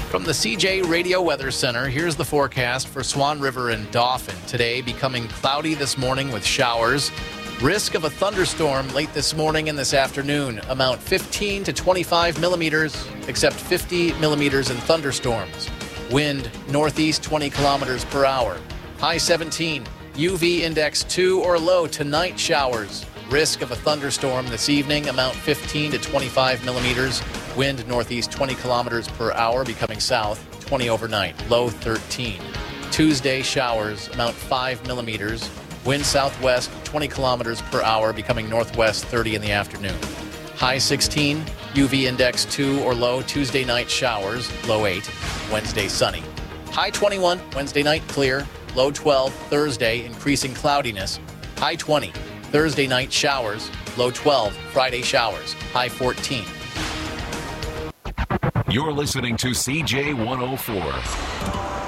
From the CJ Radio Weather Center, here's the forecast for Swan River and Dauphin. Today, becoming cloudy this morning with showers. Risk of a thunderstorm late this morning and this afternoon. Amount 15 to 25 millimeters, except 50 millimeters in thunderstorms. Wind northeast 20 kilometers per hour. High 17. UV index 2 or low tonight showers. Risk of a thunderstorm this evening. Amount 15 to 25 millimeters. Wind northeast 20 kilometers per hour, becoming south 20 overnight. Low 13. Tuesday showers. Amount 5 millimeters. Wind southwest 20 kilometers per hour, becoming northwest 30 in the afternoon. High 16. UV index 2 or low. Tuesday night showers. Low 8. Wednesday sunny. High 21. Wednesday night clear. Low 12. Thursday increasing cloudiness. High 20. Thursday night showers. Low 12. Friday showers. High 14. You're listening to CJ 104.